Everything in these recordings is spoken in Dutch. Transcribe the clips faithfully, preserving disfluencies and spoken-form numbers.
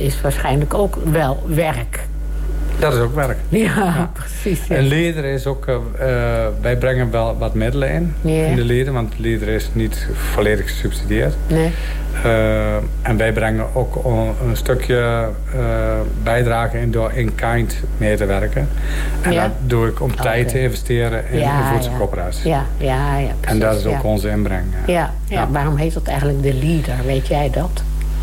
is waarschijnlijk ook wel werk. Dat is ook werk. Ja, ja. precies. Ja. En liederen is ook... Uh, wij brengen wel wat middelen in. Yeah. In de liederen. Want liederen is niet volledig gesubsidieerd. Nee. Uh, en wij brengen ook een stukje uh, bijdrage in door in kind mee te werken. En ja. dat doe ik om okay. tijd te investeren in ja, de voedselcoöperatie. Ja, ja, ja, precies. En dat is ook ja. onze inbreng. Ja. Ja, ja. ja, waarom heet dat eigenlijk de leader? Weet jij dat?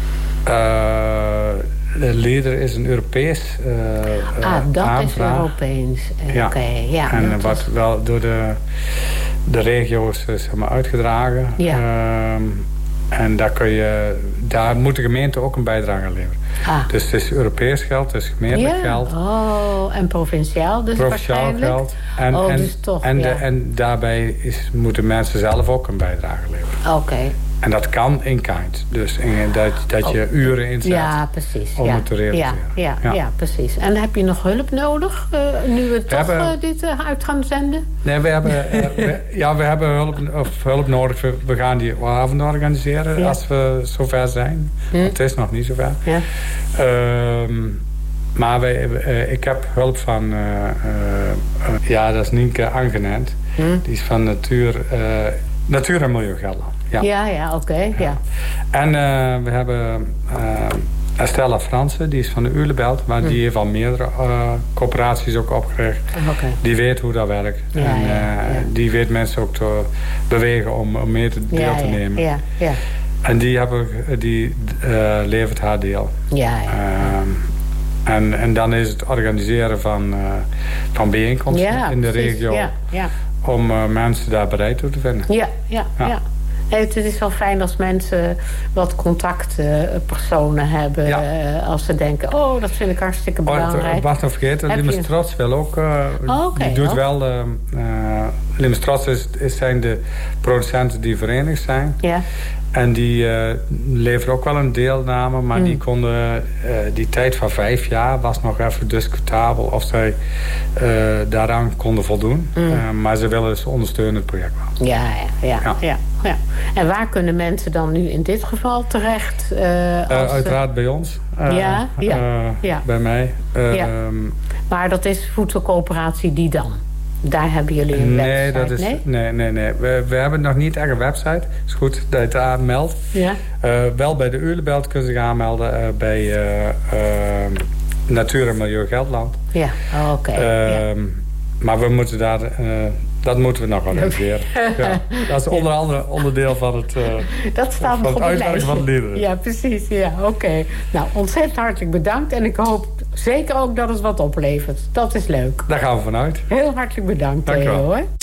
Uh, de leader is een Europees uh, Ah, dat aanvraag. is Europees. Oké, ja. Okay, ja. En wat is... wel door de, de regio's zeg maar, uitgedragen. Ja. Uh, En daar, kun je, daar moet de gemeente ook een bijdrage aan leveren. Ah. Dus het is Europees geld, het is gemeentelijk ja. geld. Oh, en provinciaal dus provinciaal waarschijnlijk? Geld. En, oh, en, dus toch, en, ja. de, en daarbij is, moeten mensen zelf ook een bijdrage leveren. Oké. Okay. En dat kan in kind. Dus in, dat, dat je oh. uren inzet ja, precies. om ja. het te realiseren. Ja, ja, ja. ja, precies. En heb je nog hulp nodig, uh, nu we, we toch hebben, uh, dit uh, uit gaan zenden? Nee, we hebben, uh, we, ja, we hebben hulp, of hulp nodig. We, we gaan die avond organiseren ja. als we zover zijn. Hm. Het is nog niet zover. Ja. Um, maar wij, uh, ik heb hulp van... Uh, uh, uh, ja, dat is Nienke Angenent. Hm. Die is van Natuur, uh, Natuur en Milieu Gelderland. Ja, ja, ja oké. Okay, ja. ja. En uh, we hebben uh, Estella Fransen, die is van de Ulebelt. Maar hm. die heeft al meerdere uh, coöperaties ook opgericht. Okay. Die weet hoe dat werkt. Ja, en uh, ja, ja. die weet mensen ook te bewegen om, om mee te deel ja, te nemen. Ja, ja. En die, hebben, die uh, levert haar deel. Ja, ja. Uh, en, en dan is het organiseren van, uh, van bijeenkomsten ja, in de precies. regio. Ja, ja. Om uh, mensen daar bereid toe te vinden. Ja, ja, ja. ja. Het is wel fijn als mensen wat contactpersonen hebben. Ja. Als ze denken, oh, dat vind ik hartstikke belangrijk. Wacht, nog vergeten. Limmes Trots wil ook. Uh, oh, okay. Die doet oh. wel. Uh, uh, Limmes Trots is, is zijn de producenten die verenigd zijn. Ja. En die uh, leveren ook wel een deelname. Maar mm. die konden... Uh, die tijd van vijf jaar was nog even discutabel of zij uh, daaraan konden voldoen. Mm. Uh, maar ze willen dus ondersteunen het project wel. Ja, ja, ja. ja. ja. Ja. En waar kunnen mensen dan nu in dit geval terecht? Uh, als, uh, uiteraard bij ons. Uh, ja, ja, uh, ja. Bij mij. Uh, ja. Maar dat is voedselcoöperatie die dan? Daar hebben jullie een nee, website? Dat is, nee, nee, nee. nee. We, we hebben nog niet echt een website. Het is goed dat je het aanmeldt. Ja. Uh, wel bij de Ulebelt kunnen ze zich aanmelden. Uh, bij uh, uh, Natuur en Milieu Gelderland. Ja, oh, oké. Okay. Uh, ja. Maar we moeten daar... Uh, Dat moeten we nog organiseren. Ja, dat is onder andere onderdeel van het, uh, dat staat van het uitwerken van de liederen. Ja, precies. Ja, oké. Okay. Nou, ontzettend hartelijk bedankt. En ik hoop zeker ook dat het wat oplevert. Dat is leuk. Daar gaan we vanuit. Heel hartelijk bedankt, Dank Theo. Hoor.